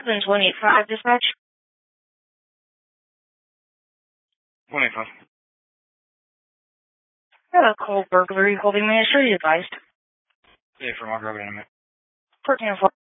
725 dispatch. 185. Got a cold burglary holding me. Sure you advised. Yeah, for my grab in a minute. 1404.